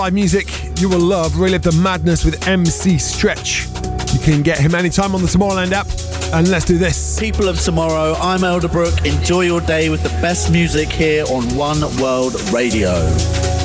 Live music you will love. Relive the madness with MC Stretch. You can get him anytime on the Tomorrowland app. And let's do this. People of tomorrow, I'm Elderbrook. Enjoy your day with the best music here on One World Radio.